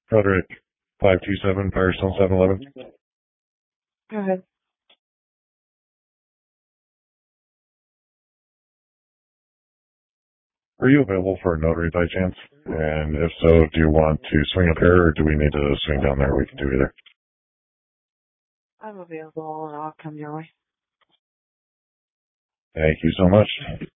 Frederick, 527 Firestone 711. Go ahead. Are you available for a notary by chance? And if so, do you want to swing up here or do we need to swing down there? We can do either. I'm available and I'll come your way. Thank you so much.